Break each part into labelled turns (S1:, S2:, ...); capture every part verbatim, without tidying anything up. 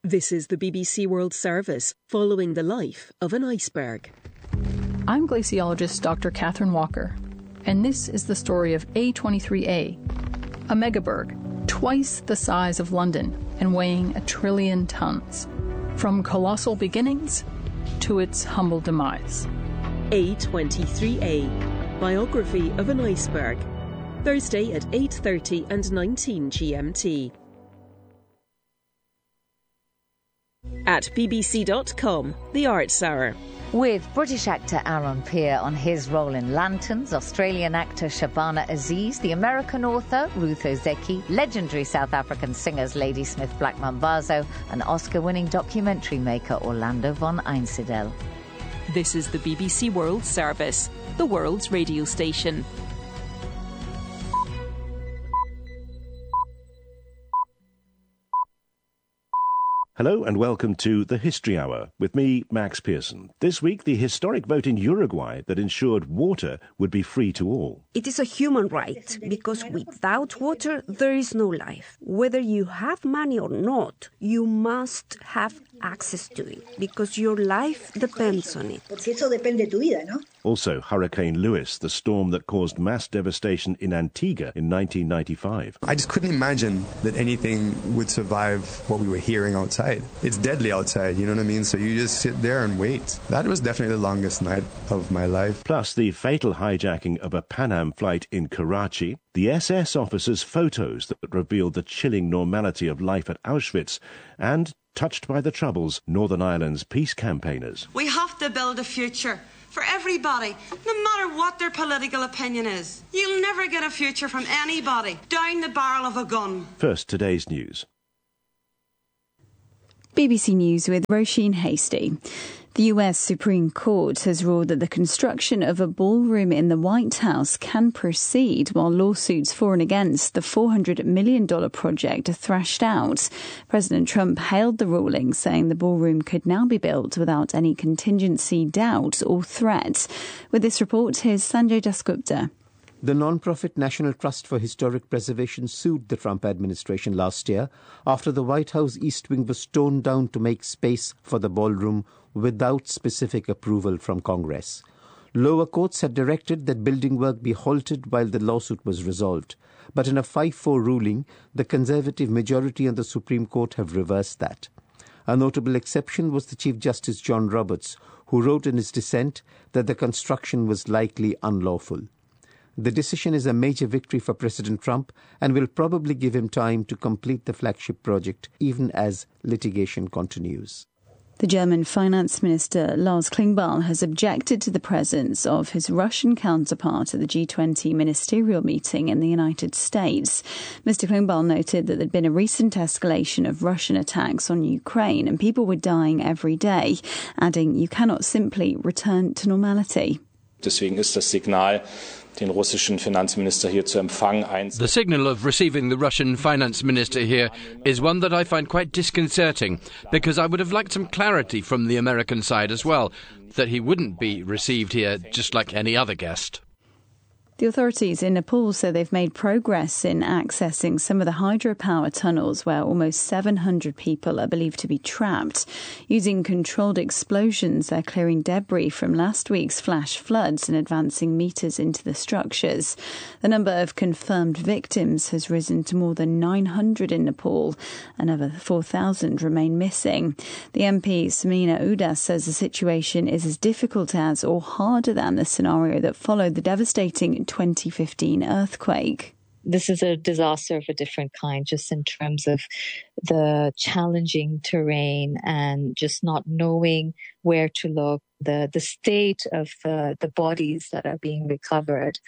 S1: This is the B B C World Service, following the life of an iceberg.
S2: I'm glaciologist Doctor Catherine Walker, and this is the story of A twenty-three A, a megaberg, twice the size of London and weighing a trillion tons. From colossal beginnings to its humble demise.
S1: A twenty-three A, biography of an iceberg. Thursday at eight thirty and nineteen G M T. At B B C dot com, The Arts Hour.
S3: With British actor Aaron Peer on his role in Lanterns, Australian actor Shabana Aziz, the American author Ruth Ozeki, legendary South African singers Ladysmith Black Mambazo, and Oscar-winning documentary maker Orlando von Einsiedel.
S1: This is the B B C World Service, the world's radio station.
S4: Hello and welcome to The History Hour with me, Max Pearson. This week, the historic vote in Uruguay that ensured water would be free to all.
S5: It is a human right because without water, there is no life. Whether you have money or not, you must have access to it because your life depends on it.
S4: Also, Hurricane Lewis, the storm that caused mass devastation in Antigua in nineteen ninety-five.
S6: I just couldn't imagine that anything would survive what we were hearing outside. It's deadly outside, you know what I mean? So you just sit there and wait. That was definitely the longest night of my life.
S4: Plus, the fatal hijacking of a Pan Am flight in Karachi, the S S officers' photos that revealed the chilling normality of life at Auschwitz, and, touched by the Troubles, Northern Ireland's peace campaigners.
S7: We have to build a future for everybody, no matter what their political opinion is. You'll never get a future from anybody down the barrel of a gun.
S4: First, today's news.
S8: B B C News with Roisin Hasty. The U S Supreme Court has ruled that the construction of a ballroom in the White House can proceed while lawsuits for and against the four hundred million dollars project are thrashed out. President Trump hailed the ruling, saying the ballroom could now be built without any contingency, doubt or threat. With this report, here's Sanjay Dasgupta.
S9: The non-profit National Trust for Historic Preservation sued the Trump administration last year after the White House East Wing was torn down to make space for the ballroom without specific approval from Congress. Lower courts had directed that building work be halted while the lawsuit was resolved. But in a five four ruling, the Conservative majority on the Supreme Court have reversed that. A notable exception was the Chief Justice John Roberts, who wrote in his dissent that the construction was likely unlawful. The decision is a major victory for President Trump and will probably give him time to complete the flagship project, even as litigation continues.
S8: The German finance minister Lars Klingbeil has objected to the presence of his Russian counterpart at the G twenty ministerial meeting in the United States. Mister Klingbeil noted that there'd been a recent escalation of Russian attacks on Ukraine and people were dying every day, adding, "You cannot simply return to normality."
S10: Deswegen ist das Signal, den russischen Finanzminister hier zu empfangen.
S11: The signal of receiving the Russian finance minister here is one that I find quite disconcerting, because I would have liked some clarity from the American side as well, that he wouldn't be received here just like any other guest.
S8: The authorities in Nepal say they've made progress in accessing some of the hydropower tunnels where almost seven hundred people are believed to be trapped. Using controlled explosions, they're clearing debris from last week's flash floods and advancing metres into the structures. The number of confirmed victims has risen to more than nine hundred in Nepal. Another four thousand remain missing. The M P Samina Udas says the situation is as difficult as or harder than the scenario that followed the devastating twenty fifteen earthquake.
S12: This is a disaster of a different kind, just in terms of the challenging terrain and just not knowing where to look, the, the state of the, the bodies that are being recovered,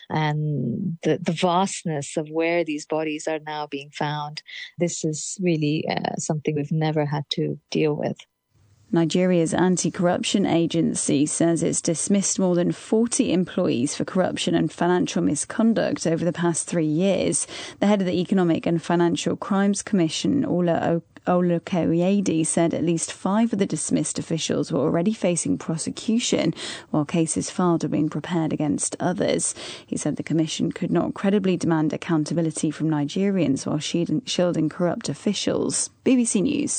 S12: and the, the vastness of where these bodies are now being found. This is really uh, something we've never had to deal with.
S8: Nigeria's anti-corruption agency says it's dismissed more than forty employees for corruption and financial misconduct over the past three years. The head of the Economic and Financial Crimes Commission, Ola Olukoyede, said at least five of the dismissed officials were already facing prosecution, while cases filed are being prepared against others. He said the commission could not credibly demand accountability from Nigerians while shielding corrupt officials. B B C News.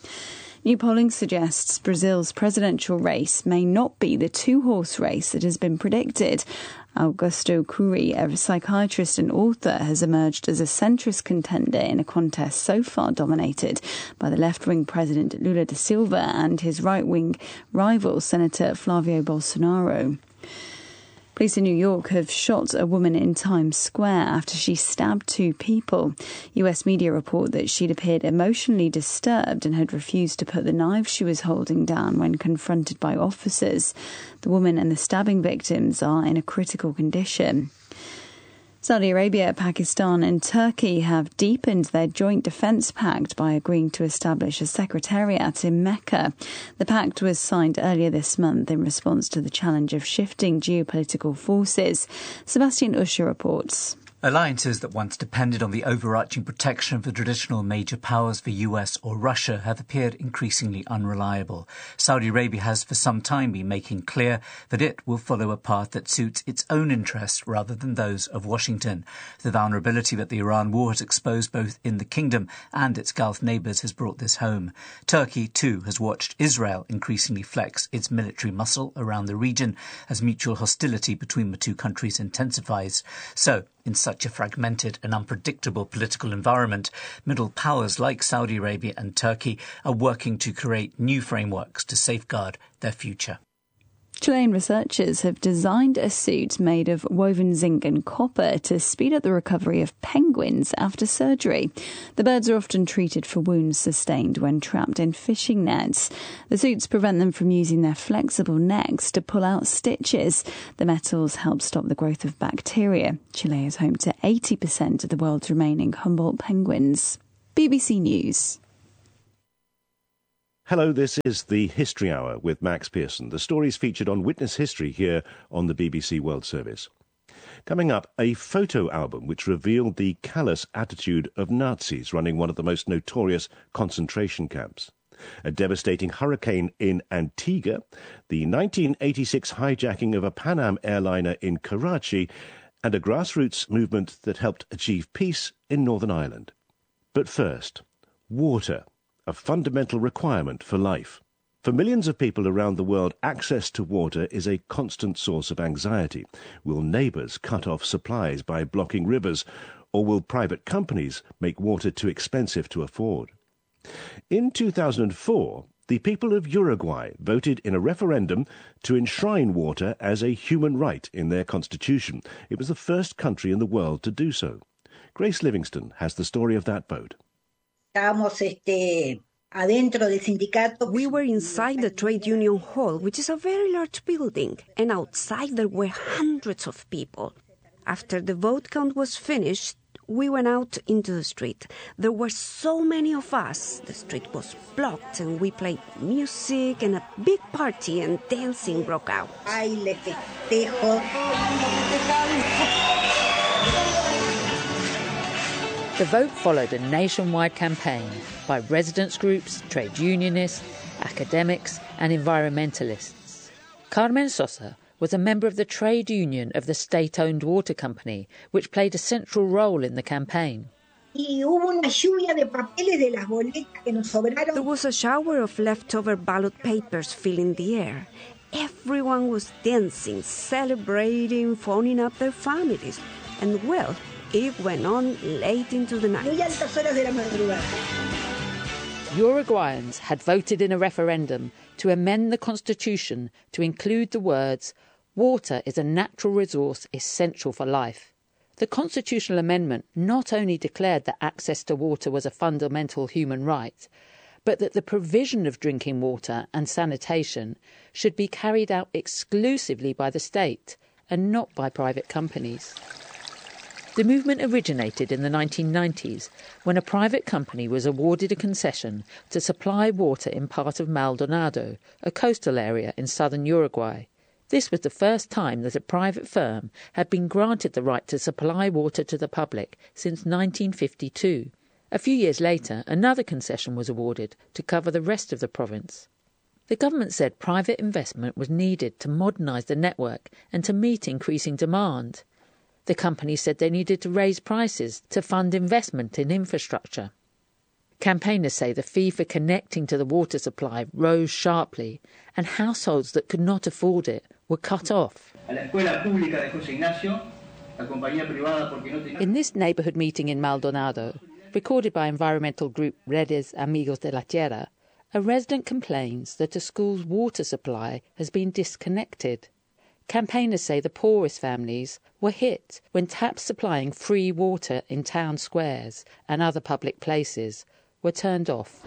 S8: New polling suggests Brazil's presidential race may not be the two-horse race that has been predicted. Augusto Cury, a psychiatrist and author, has emerged as a centrist contender in a contest so far dominated by the left-wing President Lula da Silva and his right-wing rival, Senator Flavio Bolsonaro. Police in New York have shot a woman in Times Square after she stabbed two people. U S media report that she'd appeared emotionally disturbed and had refused to put the knife she was holding down when confronted by officers. The woman and the stabbing victims are in a critical condition. Saudi Arabia, Pakistan and Turkey have deepened their joint defence pact by agreeing to establish a secretariat in Mecca. The pact was signed earlier this month in response to the challenge of shifting geopolitical forces. Sebastian Usher reports.
S13: Alliances that once depended on the overarching protection of the traditional major powers, the U S or Russia, have appeared increasingly unreliable. Saudi Arabia has for some time been making clear that it will follow a path that suits its own interests rather than those of Washington. The vulnerability that the Iran war has exposed both in the kingdom and its Gulf neighbours has brought this home. Turkey, too, has watched Israel increasingly flex its military muscle around the region as mutual hostility between the two countries intensifies. So, in such a fragmented and unpredictable political environment, middle powers like Saudi Arabia and Turkey are working to create new frameworks to safeguard their future.
S8: Chilean researchers have designed a suit made of woven zinc and copper to speed up the recovery of penguins after surgery. The birds are often treated for wounds sustained when trapped in fishing nets. The suits prevent them from using their flexible necks to pull out stitches. The metals help stop the growth of bacteria. Chile is home to eighty percent of the world's remaining Humboldt penguins. B B C News.
S4: Hello, this is the History Hour with Max Pearson. The stories featured on Witness History here on the B B C World Service. Coming up, a photo album which revealed the callous attitude of Nazis running one of the most notorious concentration camps. A devastating hurricane in Antigua, the nineteen eighty-six hijacking of a Pan Am airliner in Karachi, and a grassroots movement that helped achieve peace in Northern Ireland. But first, water. A fundamental requirement for life. For millions of people around the world, access to water is a constant source of anxiety. Will neighbours cut off supplies by blocking rivers, or will private companies make water too expensive to afford? In two thousand four, the people of Uruguay voted in a referendum to enshrine water as a human right in their constitution. It was the first country in the world to do so. Grace Livingston has the story of that vote.
S5: We were inside the trade union hall, which is a very large building, and outside there were hundreds of people. After the vote count was finished, we went out into the street. There were so many of us. The street was blocked, and we played music, and a big party and dancing broke out.
S14: The vote followed a nationwide campaign by residents' groups, trade unionists, academics and environmentalists. Carmen Sosa was a member of the trade union of the state-owned water company, which played a central role in the campaign.
S5: There was a shower of leftover ballot papers filling the air. Everyone was dancing, celebrating, phoning up their families. And, well, it went on late into the night.
S14: Uruguayans had voted in a referendum to amend the constitution to include the words, "Water is a natural resource essential for life." The constitutional amendment not only declared that access to water was a fundamental human right, but that the provision of drinking water and sanitation should be carried out exclusively by the state and not by private companies. The movement originated in the nineteen nineties when a private company was awarded a concession to supply water in part of Maldonado, a coastal area in southern Uruguay. This was the first time that a private firm had been granted the right to supply water to the public since nineteen fifty-two. A few years later, another concession was awarded to cover the rest of the province. The government said private investment was needed to modernise the network and to meet increasing demand. The company said they needed to raise prices to fund investment in infrastructure. Campaigners say the fee for connecting to the water supply rose sharply, and households that could not afford it were cut off. In this neighbourhood meeting in Maldonado, recorded by environmental group Redes Amigos de la Tierra, a resident complains that a school's water supply has been disconnected. Campaigners say the poorest families were hit when taps supplying free water in town squares and other public places were turned off.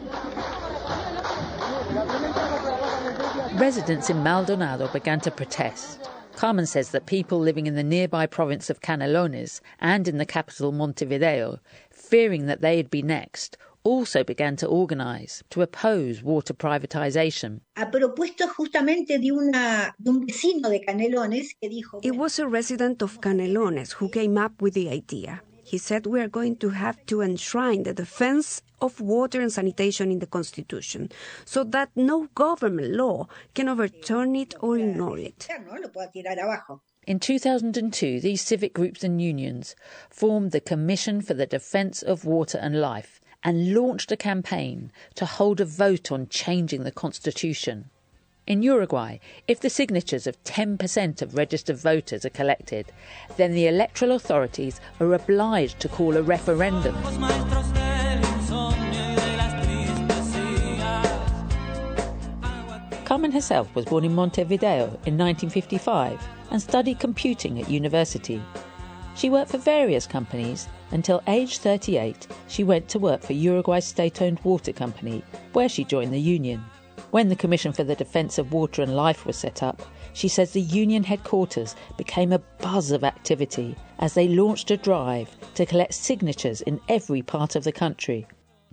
S14: Residents in Maldonado began to protest. Carmen says that people living in the nearby province of Canelones and in the capital Montevideo, fearing that they'd be next, also began to organise to oppose water privatisation.
S5: It was a resident of Canelones who came up with the idea. He said we are going to have to enshrine the defence of water and sanitation in the Constitution so that no government law can overturn it or ignore it.
S14: In two thousand two, these civic groups and unions formed the Commission for the Defence of Water and Life and launched a campaign to hold a vote on changing the Constitution. In Uruguay, if the signatures of ten percent of registered voters are collected, then the electoral authorities are obliged to call a referendum. Carmen herself was born in Montevideo in nineteen fifty-five and studied computing at university. She worked for various companies until age thirty-eight she went to work for Uruguay's state-owned water company, where she joined the union. When the Commission for the Defence of Water and Life was set up, she says the union headquarters became a buzz of activity as they launched a drive to collect signatures in every part of the country.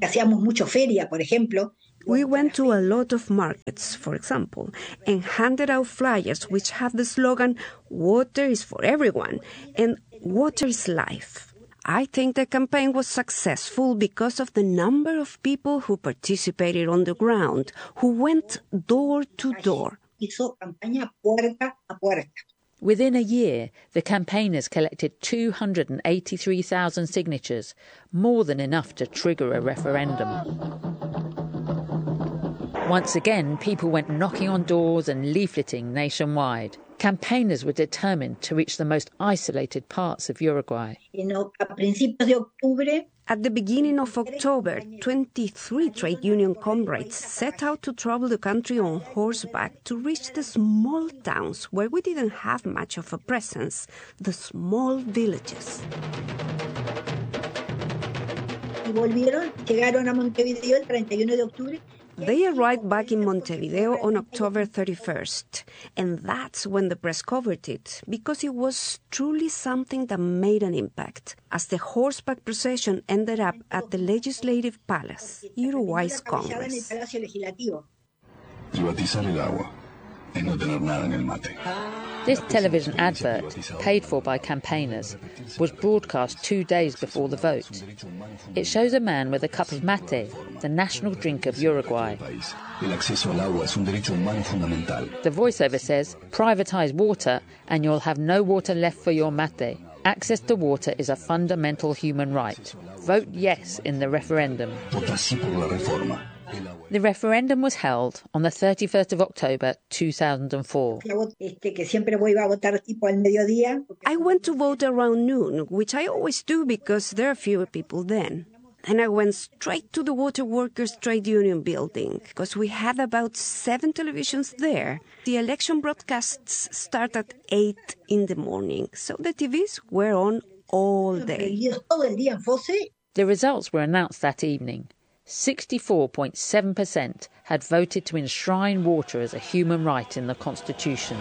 S5: We went to a lot of markets, for example, and handed out flyers which have the slogan, "Water is for everyone," and "Water is life." I think the campaign was successful because of the number of people who participated on the ground, who went door to door.
S14: Within a year, the campaigners collected two hundred eighty-three thousand signatures, more than enough to trigger a referendum. Once again, people went knocking on doors and leafleting nationwide. Campaigners were determined to reach the most isolated parts of Uruguay.
S5: At the beginning of October, twenty-three trade union comrades set out to travel the country on horseback to reach the small towns where we didn't have much of a presence, the small villages. They arrived back in Montevideo on October thirty-first, and that's when the press covered it, because it was truly something that made an impact, as the horseback procession ended up at the Legislative Palace, Uruguay's Congress.
S14: This television advert, paid for by campaigners, was broadcast two days before the vote. It shows a man with a cup of mate, the national drink of Uruguay. The voiceover says, "Privatise water and you'll have no water left for your mate. Access to water is a fundamental human right. Vote yes in the referendum." The referendum was held on the thirty-first of October two thousand four.
S5: I went to vote around noon, which I always do because there are fewer people then. Then I went straight to the Water Workers Trade Union building, because we had about seven televisions there. The election broadcasts start at eight in the morning, so the T Vs were on all day.
S14: The results were announced that evening. sixty-four point seven percent had voted to enshrine water as a human right in the Constitution.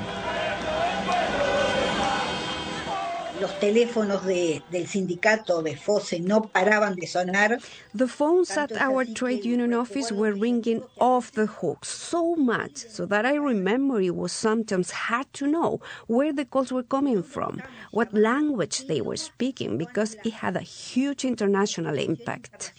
S5: The phones at our trade union office were ringing off the hook so much so that I remember it was sometimes hard to know where the calls were coming from, what language they were speaking, because it had a huge international impact.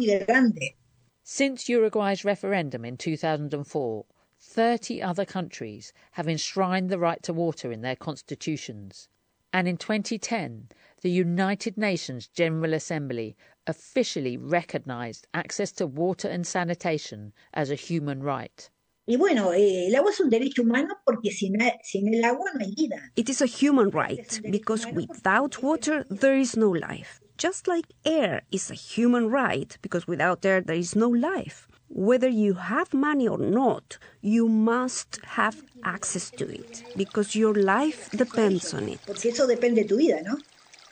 S14: Since Uruguay's referendum in two thousand four, thirty other countries have enshrined the right to water in their constitutions. And in twenty ten, the United Nations General Assembly officially recognized access to water and sanitation as a human right.
S15: Y bueno, el agua es un derecho humano porque sin, sin el agua no hay vida.
S5: It is a human right because without water there is no life. Just like air is a human right because without air there is no life. Whether you have money or not, you must have access to it because your life depends on it.
S15: Porque eso depende de tu vida, ¿no?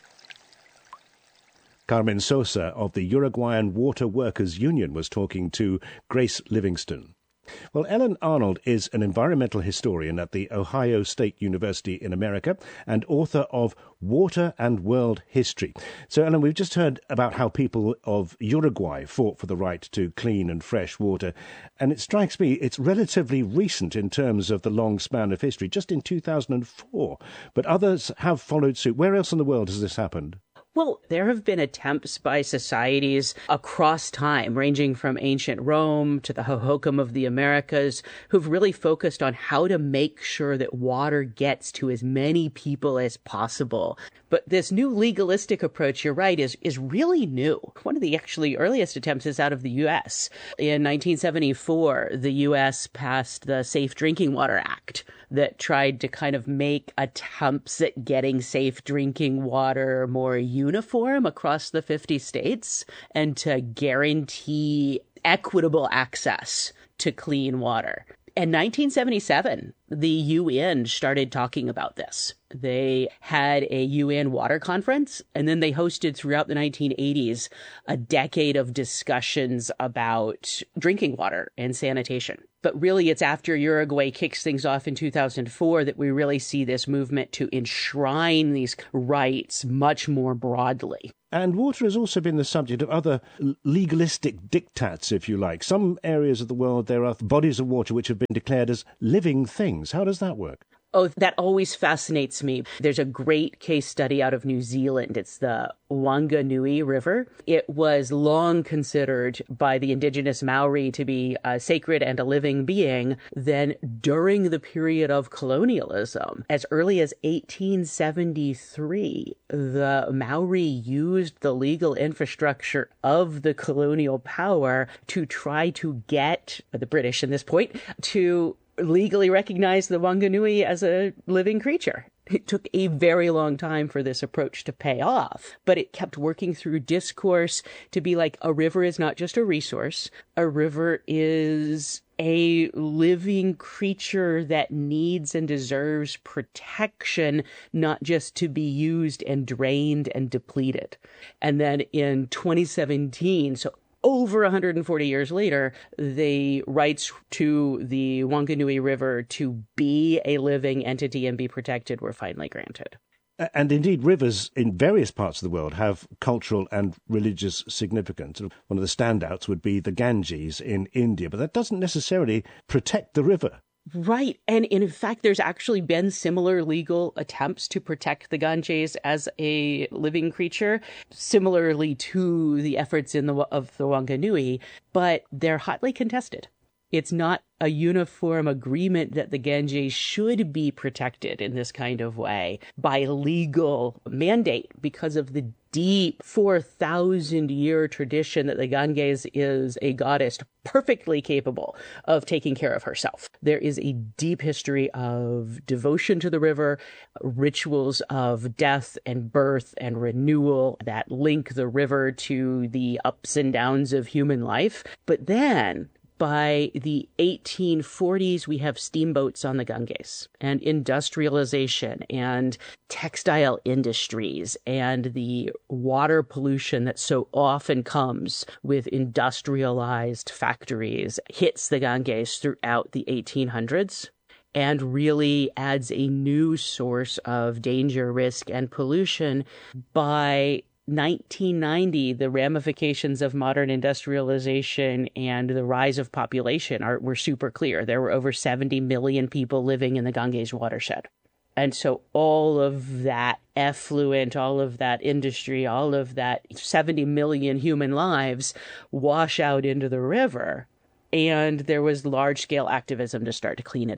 S4: Carmen Sosa of the Uruguayan Water Workers Union was talking to Grace Livingston. Well, Ellen Arnold is an environmental historian at the Ohio State University in America and author of Water and World History. So, Ellen, we've just heard about how people of Uruguay fought for the right to clean and fresh water, and it strikes me it's relatively recent in terms of the long span of history, just in two thousand four, but others have followed suit. Where else in the world has this happened?
S16: Well, there have been attempts by societies across time, ranging from ancient Rome to the Hohokam of the Americas, who've really focused on how to make sure that water gets to as many people as possible. But this new legalistic approach, you're right, is, is really new. One of the actually earliest attempts is out of the U S. In nineteen seventy-four, the U S passed the Safe Drinking Water Act that tried to kind of make attempts at getting safe drinking water more uniform across the fifty states and to guarantee equitable access to clean water. In nineteen seventy-seven, the U N started talking about this. They had a U N water conference, and then they hosted throughout the nineteen eighties a decade of discussions about drinking water and sanitation. But really, it's after Uruguay kicks things off in two thousand four that we really see this movement to enshrine these rights much more broadly.
S4: And water has also been the subject of other legalistic diktats, if you like. Some areas of the world, there are bodies of water which have been declared as living things. How does that work?
S16: Oh, that always fascinates me. There's a great case study out of New Zealand. It's the Wanganui River. It was long considered by the indigenous Maori to be uh, sacred and a living being. Then during the period of colonialism, as early as eighteen seventy-three, the Maori used the legal infrastructure of the colonial power to try to get the British, at this point, to legally recognize the Wanganui as a living creature. It took a very long time for this approach to pay off, but it kept working through discourse to be like, a river is not just a resource. A river is a living creature that needs and deserves protection, not just to be used and drained and depleted. And then in twenty seventeen, so over one hundred forty years later, the rights to the Wanganui River to be a living entity and be protected were finally granted.
S4: And indeed, rivers in various parts of the world have cultural and religious significance. One of the standouts would be the Ganges in India, but that doesn't necessarily protect the river.
S16: Right. And in fact, there's actually been similar legal attempts to protect the Ganges as a living creature, similarly to the efforts in the of the Wanganui, but they're hotly contested. It's not a uniform agreement that the Ganges should be protected in this kind of way by legal mandate because of the deep four thousand year tradition that the Ganges is a goddess perfectly capable of taking care of herself. There is a deep history of devotion to the river, rituals of death and birth and renewal that link the river to the ups and downs of human life. But then by the eighteen forties, we have steamboats on the Ganges and industrialization and textile industries and the water pollution that so often comes with industrialized factories hits the Ganges throughout the eighteen hundreds and really adds a new source of danger, risk, and pollution. By nineteen ninety, the ramifications of modern industrialization and the rise of population are were super clear. There were over seventy million people living in the Ganges watershed. And so all of that effluent, all of that industry, all of that seventy million human lives wash out into the river. And there was large-scale activism to start to clean it up.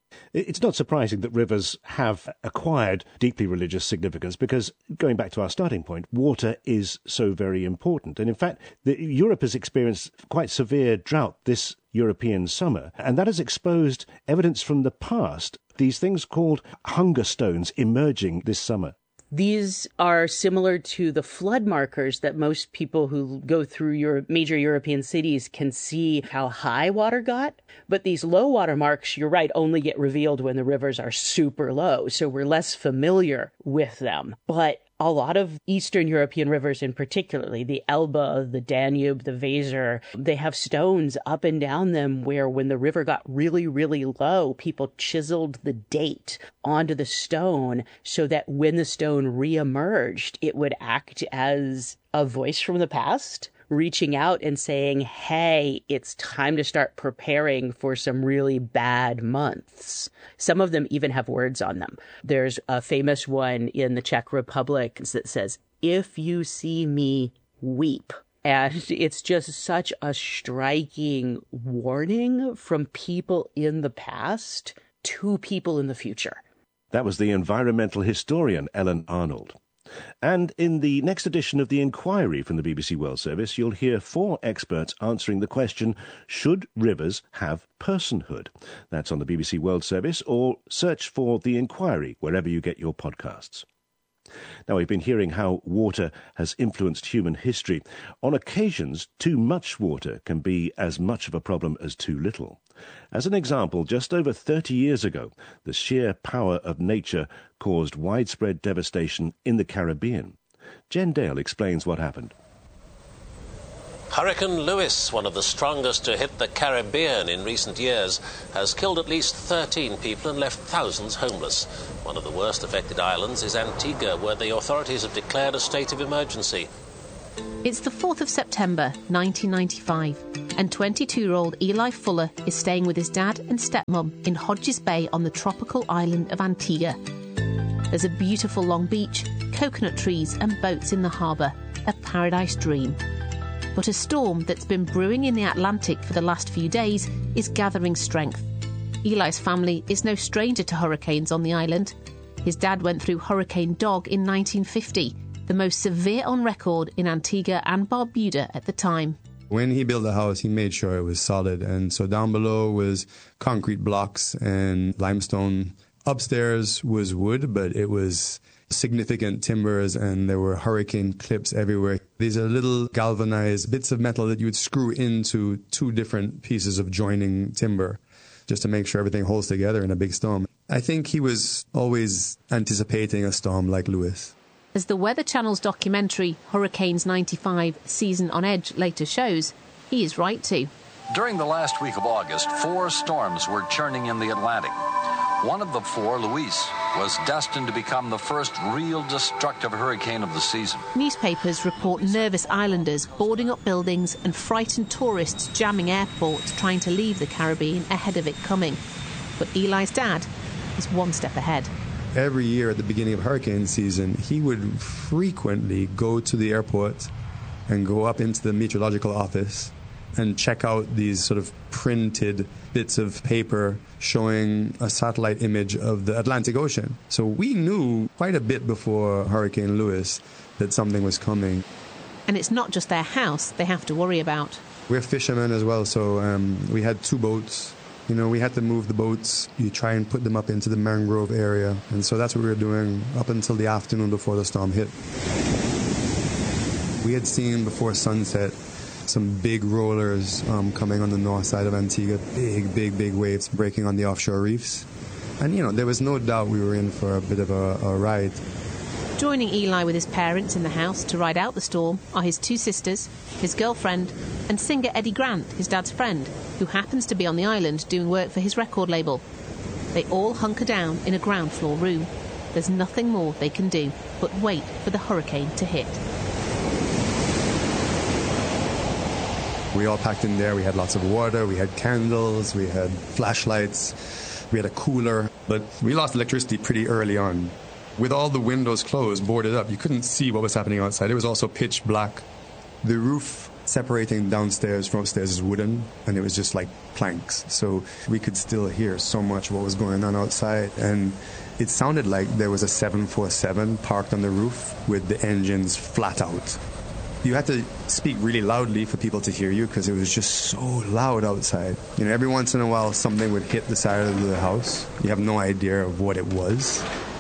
S4: It's not surprising that rivers have acquired deeply religious significance because, going back to our starting point, water is so very important. And in fact, the, Europe has experienced quite severe drought this European summer, and that has exposed evidence from the past, these things called hunger stones emerging this summer.
S16: These are similar to the flood markers that most people who go through your major European cities can see how high water got. But these low water marks, you're right, only get revealed when the rivers are super low. So we're less familiar with them. But a lot of Eastern European rivers, in particularly the Elbe, the Danube, the Weser, they have stones up and down them where when the river got really, really low, people chiseled the date onto the stone so that when the stone reemerged, it would act as a voice from the past, reaching out and saying, hey, it's time to start preparing for some really bad months. Some of them even have words on them. There's a famous one in the Czech Republic that says, if you see me, weep. And it's just such a striking warning from people in the past to people in the future.
S4: That was the environmental historian Ellen Arnold. And in the next edition of The Inquiry from the B B C World Service, you'll hear four experts answering the question, should rivers have personhood? That's on the B B C World Service, or search for The Inquiry wherever you get your podcasts. Now, we've been hearing how water has influenced human history. On occasions, too much water can be as much of a problem as too little. As an example, just over thirty years ago, the sheer power of nature caused widespread devastation in the Caribbean. Jen Dale explains what happened.
S17: Hurricane Lewis, one of the strongest to hit the Caribbean in recent years, has killed at least thirteen people and left thousands homeless. One of the worst affected islands is Antigua, where the authorities have declared a state of emergency.
S18: It's the fourth of September, nineteen ninety-five, and twenty-two-year-old Eli Fuller is staying with his dad and stepmom in Hodges Bay on the tropical island of Antigua. There's a beautiful long beach, coconut trees and boats in the harbour, a paradise dream. But a storm that's been brewing in the Atlantic for the last few days is gathering strength. Eli's family is no stranger to hurricanes on the island. His dad went through Hurricane Dog in nineteen fifty, the most severe on record in Antigua and Barbuda at the time.
S6: When he built the house, he made sure it was solid. And so down below was concrete blocks and limestone. Upstairs was wood, but it was significant timbers, and there were hurricane clips everywhere. These are little galvanized bits of metal that you would screw into two different pieces of joining timber just to make sure everything holds together in a big storm. I think he was always anticipating a storm like Lewis.
S18: As the Weather Channel's documentary Hurricanes ninety-five Season on Edge later shows, he is right to.
S19: During the last week of August, four storms were churning in the Atlantic. One of the four, Luis, was destined to become the first real destructive hurricane of the season.
S18: Newspapers report nervous islanders boarding up buildings and frightened tourists jamming airports trying to leave the Caribbean ahead of it coming. But Eli's dad is one step ahead.
S6: Every year at the beginning of hurricane season, he would frequently go to the airport and go up into the meteorological office and check out these sort of printed bits of paper showing a satellite image of the Atlantic Ocean. So we knew quite a bit before Hurricane Lewis that something was coming.
S18: And it's not just their house they have to worry about.
S6: We're fishermen as well, so um, we had two boats. You know, we had to move the boats. You try and put them up into the mangrove area. And so that's what we were doing up until the afternoon before the storm hit. We had seen before sunset some big rollers um, coming on the north side of Antigua, big, big, big waves breaking on the offshore reefs. And, you know, there was no doubt we were in for a bit of a, a ride.
S18: Joining Eli with his parents in the house to ride out the storm are his two sisters, his girlfriend, and singer Eddie Grant, his dad's friend, who happens to be on the island doing work for his record label. They all hunker down in a ground floor room. There's nothing more they can do but wait for the hurricane to hit.
S6: We all packed in there. We had lots of water, we had candles, we had flashlights, we had a cooler. But we lost electricity pretty early on. With all the windows closed, boarded up, you couldn't see what was happening outside. It was also pitch black. The roof separating downstairs from upstairs is wooden, and it was just like planks. So we could still hear so much what was going on outside. And it sounded like there was a seven forty-seven parked on the roof with the engines flat out. You had to speak really loudly for people to hear you because it was just so loud outside. You know, every once in a while something would hit the side of the house. You have no idea of what it was.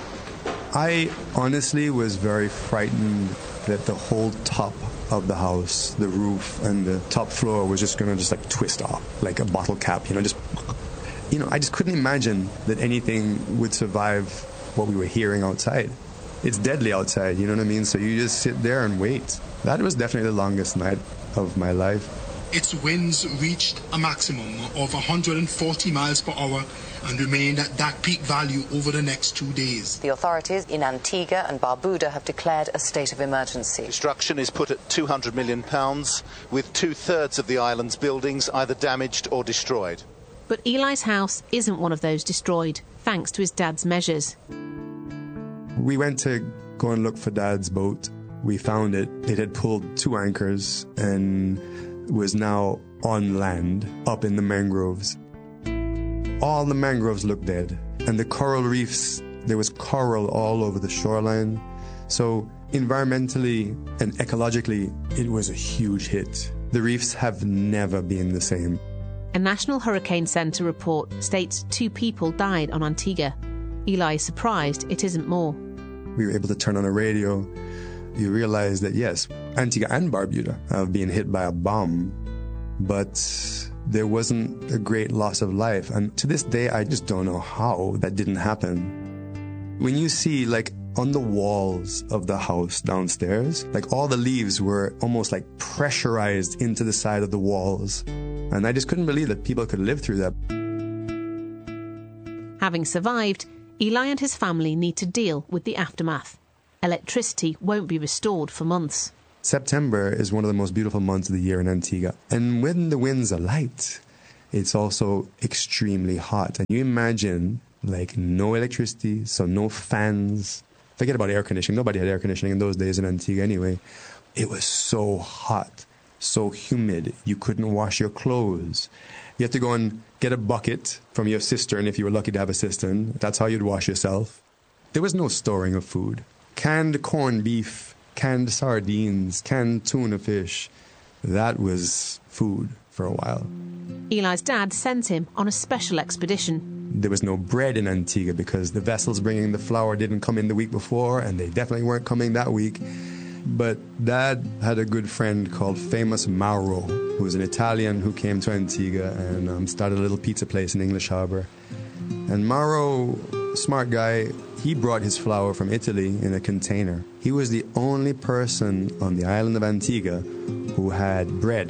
S6: I honestly was very frightened that the whole top of the house, the roof and the top floor was just going to just like twist off like a bottle cap, you know, just, you know, I just couldn't imagine that anything would survive what we were hearing outside. It's deadly outside, you know what I mean? So you just sit there and wait. That was definitely the longest night of my life.
S20: Its winds reached a maximum of one hundred forty miles per hour and remained at that peak value over the next two days.
S21: The authorities in Antigua and Barbuda have declared a state of emergency.
S22: Destruction is put at two hundred million pounds, with two-thirds of the island's buildings either damaged or destroyed.
S18: But Eli's house isn't one of those destroyed, thanks to his dad's measures.
S6: We went to go and look for Dad's boat. We found it. It had pulled two anchors and was now on land, up in the mangroves. All the mangroves looked dead. And the coral reefs, there was coral all over the shoreline. So environmentally and ecologically, it was a huge hit. The reefs have never been the same.
S18: A National Hurricane Centre report states two people died on Antigua. Eli is surprised it isn't more.
S6: We were able to turn on a radio. You realize that, yes, Antigua and Barbuda have been hit by a bomb, but there wasn't a great loss of life. And to this day, I just don't know how that didn't happen. When you see, like, on the walls of the house downstairs, like, all the leaves were almost, like, pressurized into the side of the walls. And I just couldn't believe that people could live through that.
S18: Having survived, Eli and his family need to deal with the aftermath. Electricity won't be restored for months.
S6: September is one of the most beautiful months of the year in Antigua. And when the winds are light, it's also extremely hot. And you imagine, like, no electricity, so no fans. Forget about air conditioning. Nobody had air conditioning in those days in Antigua anyway. It was so hot, so humid. You couldn't wash your clothes. You had to go and get a bucket from your cistern if you were lucky to have a cistern. That's how you'd wash yourself. There was no storing of food. Canned corned beef, canned sardines, canned tuna fish. That was food for a while.
S18: Eli's dad sent him on a special expedition.
S6: There was no bread in Antigua because the vessels bringing the flour didn't come in the week before, and they definitely weren't coming that week. But Dad had a good friend called Famous Mauro, who was an Italian who came to Antigua and um, started a little pizza place in English Harbor. And Mauro, smart guy, he brought his flour from Italy in a container. He was the only person on the island of Antigua who had bread.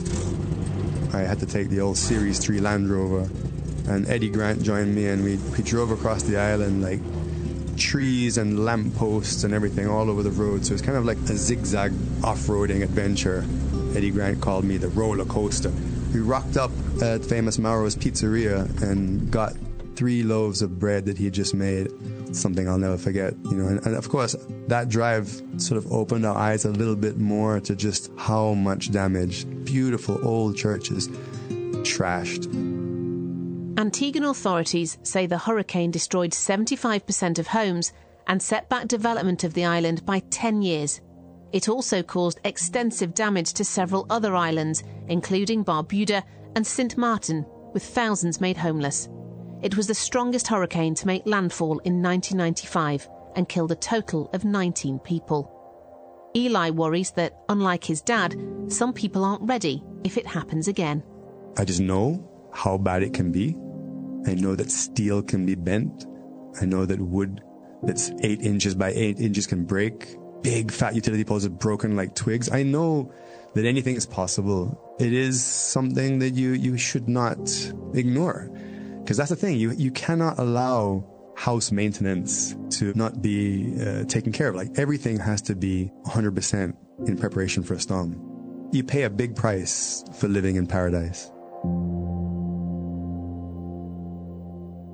S6: I had to take the old Series three Land Rover, and Eddie Grant joined me, and we, we drove across the island, like, trees and lampposts and everything all over the road. So it's kind of like a zigzag off-roading adventure. Eddie Grant called me the roller coaster. We rocked up at Famous Mauro's Pizzeria and got three loaves of bread that he had just made. Something I'll never forget, you know. And, and of course, that drive sort of opened our eyes a little bit more to just how much damage. Beautiful old churches trashed.
S18: Antiguan authorities say the hurricane destroyed seventy-five percent of homes and set back development of the island by ten years. It also caused extensive damage to several other islands, including Barbuda and Sint Maarten, with thousands made homeless. It was the strongest hurricane to make landfall in nineteen ninety-five and killed a total of nineteen people. Eli worries that, unlike his dad, some people aren't ready if it happens again.
S6: I just know how bad it can be. I know that steel can be bent. I know that wood that's eight inches by eight inches can break. Big fat utility poles are broken like twigs. I know that anything is possible. It is something that you, you should not ignore. Because that's the thing, you, you cannot allow house maintenance to not be uh, taken care of. Like, everything has to be one hundred percent in preparation for a storm. You pay a big price for living in paradise.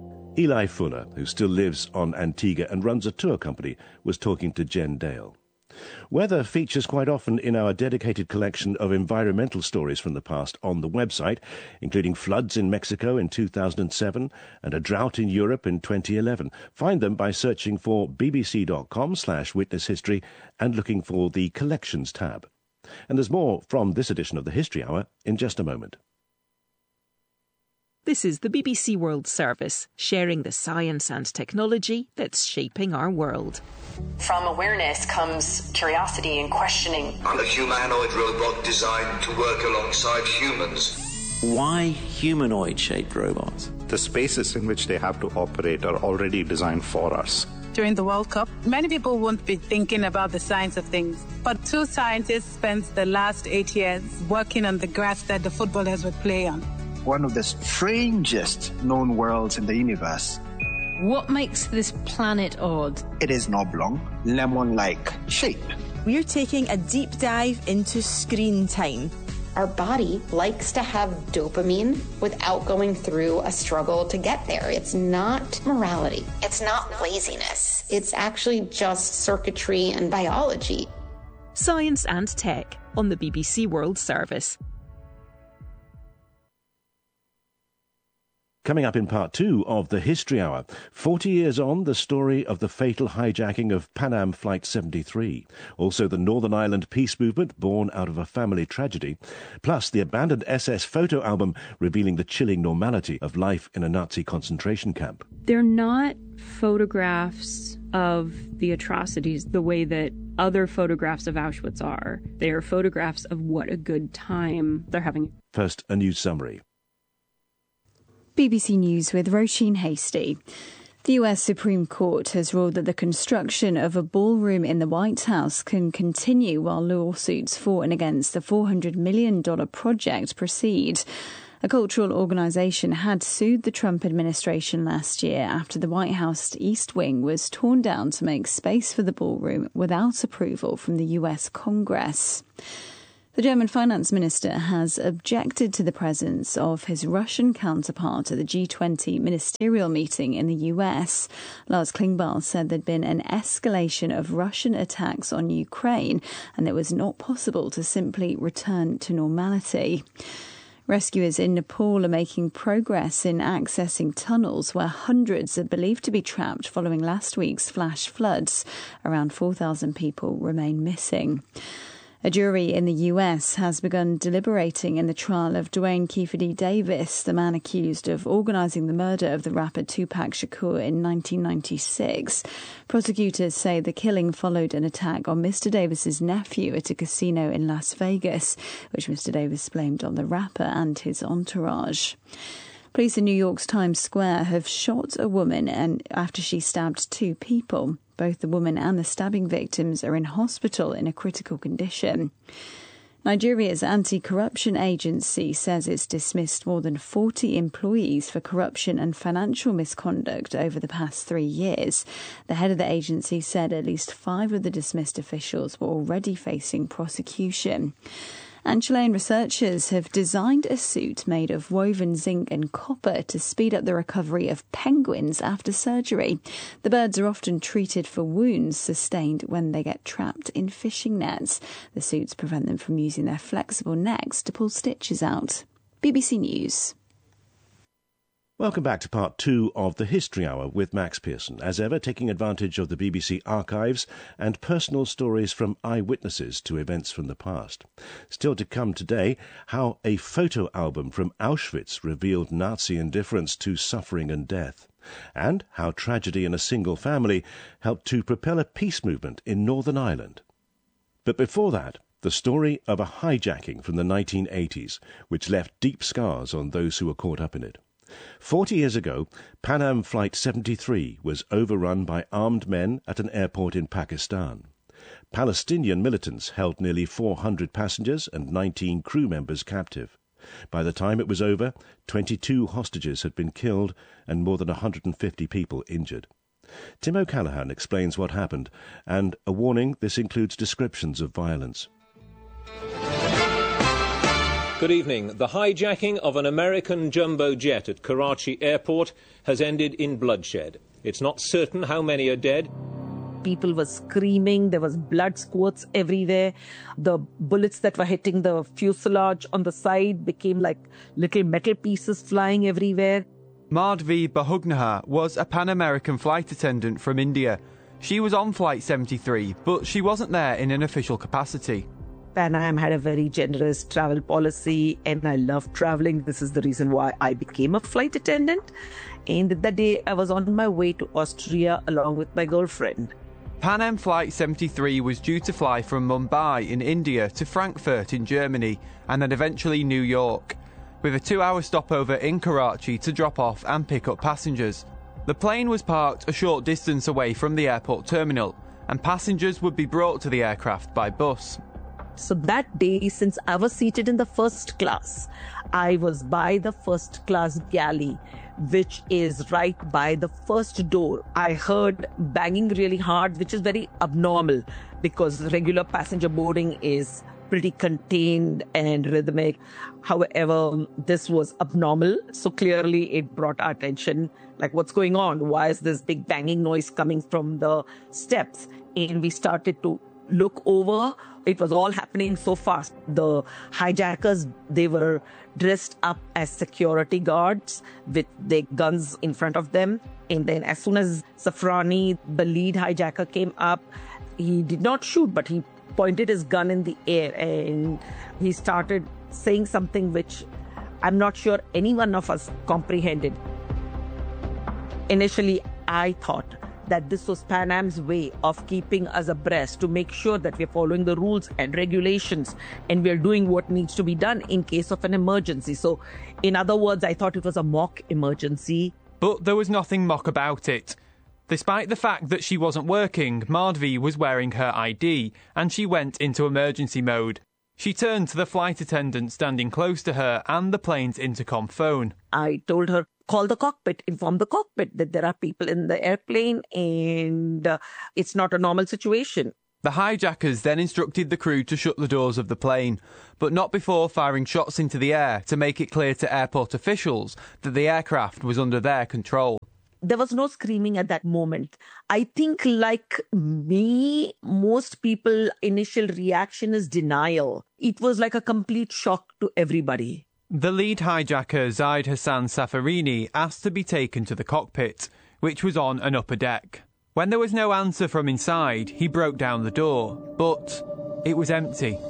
S4: Eli Fuller, who still lives on Antigua and runs a tour company, was talking to Jen Dale. Weather features quite often in our dedicated collection of environmental stories from the past on the website, including floods in Mexico in two thousand seven and a drought in Europe in twenty eleven. Find them by searching for bbc.com slash witness history and looking for the Collections tab. And there's more from this edition of the History Hour in just a moment.
S1: This is the B B C World Service, sharing the science and technology that's shaping our world.
S2: From awareness comes curiosity and questioning.
S3: A humanoid robot designed to work alongside humans.
S23: Why humanoid-shaped robots?
S24: The spaces in which they have to operate are already designed for us.
S25: During the World Cup, many people won't be thinking about the science of things. But two scientists spent the last eight years working on the grass that the footballers would play on.
S26: One of the strangest known worlds in the universe.
S27: What makes this planet odd?
S26: It is an oblong, lemon-like shape.
S28: We're taking a deep dive into screen time.
S29: Our body likes to have dopamine without going through a struggle to get there. It's not morality. It's not laziness. It's actually just circuitry and biology.
S1: Science and Tech on the B B C World Service.
S4: Coming up in part two of the History Hour, forty years on, the story of the fatal hijacking of Pan Am Flight seventy-three. Also the Northern Ireland peace movement born out of a family tragedy. Plus the abandoned S S photo album revealing the chilling normality of life in a Nazi concentration camp.
S30: They're not photographs of the atrocities the way that other photographs of Auschwitz are. They are photographs of what a good time they're having.
S4: First, a news summary.
S8: B B C News with Roisin Hasty. The U S Supreme Court has ruled that the construction of a ballroom in the White House can continue while lawsuits for and against the four hundred million dollars project proceed. A cultural organisation had sued the Trump administration last year after the White House East Wing was torn down to make space for the ballroom without approval from the U S Congress. The German finance minister has objected to the presence of his Russian counterpart at the G twenty ministerial meeting in the U S. Lars Klingbeil said there'd been an escalation of Russian attacks on Ukraine and it was not possible to simply return to normality. Rescuers in Nepal are making progress in accessing tunnels where hundreds are believed to be trapped following last week's flash floods. Around four thousand people remain missing. A jury in the U S has begun deliberating in the trial of Duane Keffe D. Davis, the man accused of organising the murder of the rapper Tupac Shakur in nineteen ninety-six. Prosecutors say the killing followed an attack on Mister Davis's nephew at a casino in Las Vegas, which Mister Davis blamed on the rapper and his entourage. Police in New York's Times Square have shot a woman and after she stabbed two people. Both the woman and the stabbing victims are in hospital in a critical condition. Nigeria's anti-corruption agency says it's dismissed more than forty employees for corruption and financial misconduct over the past three years. The head of the agency said at least five of the dismissed officials were already facing prosecution. And Chilean researchers have designed a suit made of woven zinc and copper to speed up the recovery of penguins after surgery. The birds are often treated for wounds sustained when they get trapped in fishing nets. The suits prevent them from using their flexible necks to pull stitches out. B B C News.
S4: Welcome back to part two of the History Hour with Max Pearson, as ever taking advantage of the B B C archives and personal stories from eyewitnesses to events from the past. Still to come today, how a photo album from Auschwitz revealed Nazi indifference to suffering and death, and how tragedy in a single family helped to propel a peace movement in Northern Ireland. But before that, the story of a hijacking from the nineteen eighties, which left deep scars on those who were caught up in it. Forty years ago, Pan Am Flight seventy-three was overrun by armed men at an airport in Pakistan. Palestinian militants held nearly four hundred passengers and nineteen crew members captive. By the time it was over, twenty-two hostages had been killed and more than one hundred fifty people injured. Tim O'Callaghan explains what happened, and a warning: this includes descriptions of violence.
S31: Good evening. The hijacking of an American jumbo jet at Karachi Airport has ended in bloodshed. It's not certain how many are dead.
S5: People were screaming. There was blood squirts everywhere. The bullets that were hitting the fuselage on the side became like little metal pieces flying everywhere.
S7: Madhvi Bahugnaha was a Pan American flight attendant from India. She was on Flight seventy-three, but she wasn't there in an official capacity.
S5: Pan Am had a very generous travel policy, and I love traveling. This is the reason why I became a flight attendant. And that day I was on my way to Austria along with my girlfriend.
S7: Pan Am Flight seventy-three was due to fly from Mumbai in India to Frankfurt in Germany and then eventually New York, with a two-hour stopover in Karachi to drop off and pick up passengers. The plane was parked a short distance away from the airport terminal, and passengers would be brought to the aircraft by bus.
S5: So that day, since I was seated in the first class, I was by the first class galley, which is right by the first door. I heard banging really hard, which is very abnormal because regular passenger boarding is pretty contained and rhythmic. However, this was abnormal. So clearly it brought our attention, like what's going on? Why is this big banging noise coming from the steps? And we started to look over. It was all happening so fast. The hijackers, they were dressed up as security guards with their guns in front of them. And then as soon as Safrani, the lead hijacker, came up, he did not shoot, but he pointed his gun in the air and he started saying something which I'm not sure any one of us comprehended. Initially, I thought that this was Pan Am's way of keeping us abreast to make sure that we're following the rules and regulations and we're doing what needs to be done in case of an emergency. So, in other words, I thought it was a mock emergency.
S7: But there was nothing mock about it. Despite the fact that she wasn't working, Madhvi was wearing her I D and she went into emergency mode. She turned to the flight attendant standing close to her and the plane's intercom phone.
S5: I told her, call the cockpit, inform the cockpit that there are people in the airplane and uh, it's not a normal situation.
S7: The hijackers then instructed the crew to shut the doors of the plane, but not before firing shots into the air to make it clear to airport officials that the aircraft was under their control.
S5: There was no screaming at that moment. I think, like me, most people, initial reaction is denial. It was like a complete shock to everybody.
S7: The lead hijacker, Zaid Hassan Safarini, asked to be taken to the cockpit, which was on an upper deck. When there was no answer from inside, he broke down the door, but it was empty.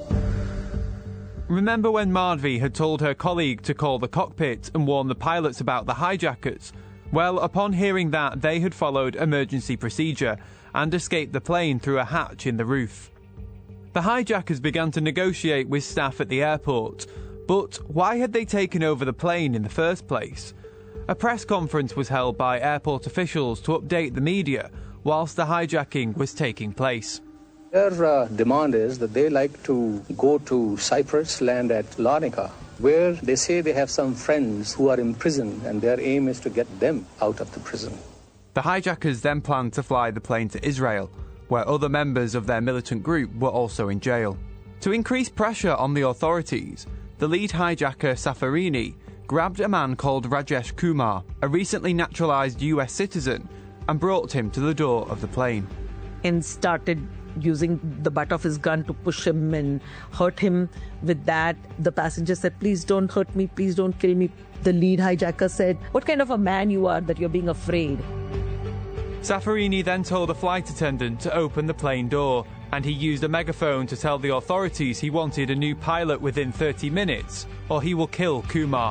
S7: Remember when Madhvi had told her colleague to call the cockpit and warn the pilots about the hijackers? Well, upon hearing that, they had followed emergency procedure and escaped the plane through a hatch in the roof. The hijackers began to negotiate with staff at the airport, but why had they taken over the plane in the first place? A press conference was held by airport officials to update the media whilst the hijacking was taking place.
S9: Their uh, demand is that they like to go to Cyprus, land at Larnaca, where they say they have some friends who are in prison and their aim is to get them out of the prison.
S7: The hijackers then planned to fly the plane to Israel, where other members of their militant group were also in jail. To increase pressure on the authorities, the lead hijacker Safarini grabbed a man called Rajesh Kumar, a recently naturalised U S citizen, and brought him to the door of the plane.
S5: And started using the butt of his gun to push him and hurt him. With that, the passenger said, please don't hurt me, please don't kill me. The lead hijacker said, what kind of a man you are that you're being afraid?
S7: Safarini then told a flight attendant to open the plane door, and he used a megaphone to tell the authorities he wanted a new pilot within thirty minutes, or he will kill Kumar.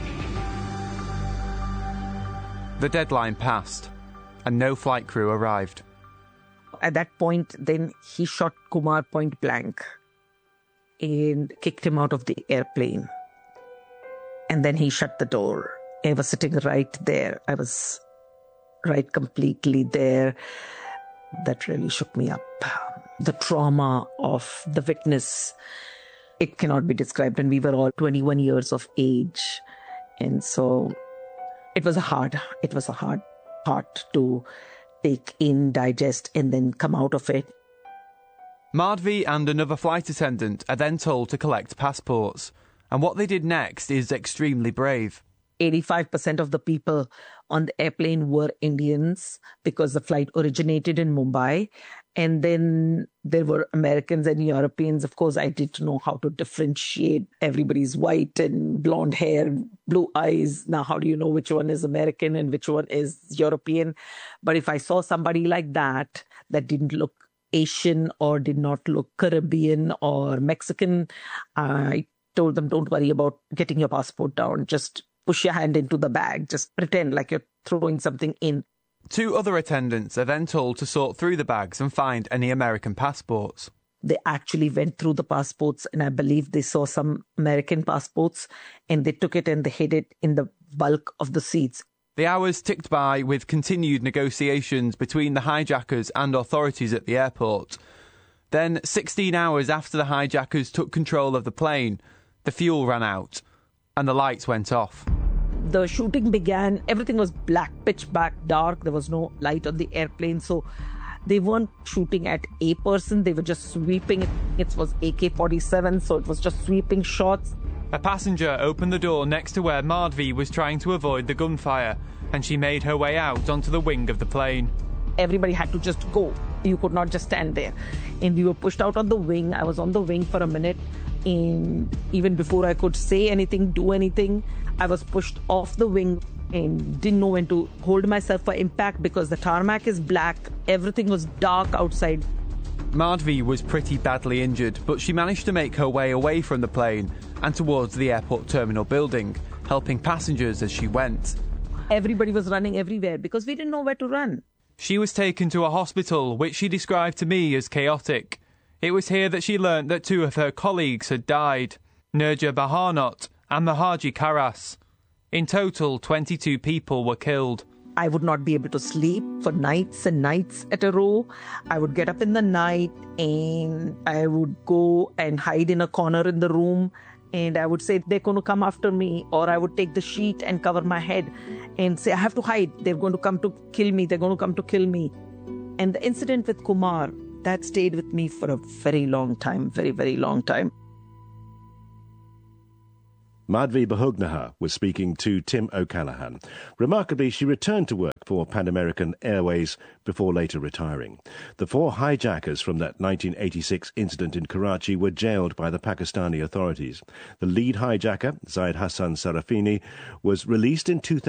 S7: The deadline passed, and no flight crew arrived.
S5: At that point, then he shot Kumar point blank and kicked him out of the airplane. And then he shut the door. I was sitting right there. I was right completely there. That really shook me up. The trauma of the witness, it cannot be described. And we were all twenty-one years of age. And so it was a hard, it was a hard part to take in, digest, and then come out of it.
S7: Madhvi and another flight attendant are then told to collect passports. And what they did next is extremely brave.
S5: eighty-five percent of the people on the airplane were Indians because the flight originated in Mumbai. And then there were Americans and Europeans. Of course, I didn't know how to differentiate. Everybody's white and blonde hair, blue eyes. Now, how do you know which one is American and which one is European? But if I saw somebody like that, that didn't look Asian or did not look Caribbean or Mexican, I told them, don't worry about getting your passport down. Just push your hand into the bag. Just pretend like you're throwing something in.
S7: Two other attendants are then told to sort through the bags and find any American passports.
S5: They actually went through the passports, and I believe they saw some American passports, and they took it and they hid it in the bulk of the seats.
S7: The hours ticked by with continued negotiations between the hijackers and authorities at the airport. Then, sixteen hours after the hijackers took control of the plane, the fuel ran out and the lights went off.
S5: The shooting began. Everything was black, pitch black, dark. There was no light on the airplane. So they weren't shooting at a person. They were just sweeping. It was A K forty-seven, so it was just sweeping shots.
S7: A passenger opened the door next to where Madhvi was trying to avoid the gunfire, and she made her way out onto the wing of the plane.
S5: Everybody had to just go. You could not just stand there. And we were pushed out on the wing. I was on the wing for a minute. And even before I could say anything, do anything, I was pushed off the wing and didn't know when to hold myself for impact because the tarmac is black. Everything was dark outside.
S7: Madhvi was pretty badly injured, but she managed to make her way away from the plane and towards the airport terminal building, helping passengers as she went.
S5: Everybody was running everywhere because we didn't know where to run.
S7: She was taken to a hospital, which she described to me as chaotic. It was here that she learnt that two of her colleagues had died, Nurja Bahanot and Mahaji Karas. In total, twenty-two people were killed.
S5: I would not be able to sleep for nights and nights at a row. I would get up in the night and I would go and hide in a corner in the room, and I would say, they're going to come after me, or I would take the sheet and cover my head and say, I have to hide. They're going to come to kill me. They're going to come to kill me. And the incident with Kumar, that stayed with me for a very long time, very, very long time.
S4: Madhvi Bahugnaha was speaking to Tim O'Callaghan. Remarkably, she returned to work for Pan American Airways before later retiring. The four hijackers from that nineteen eighty-six incident in Karachi were jailed by the Pakistani authorities. The lead hijacker, Zaid Hassan Sarafini, was released in two thousand.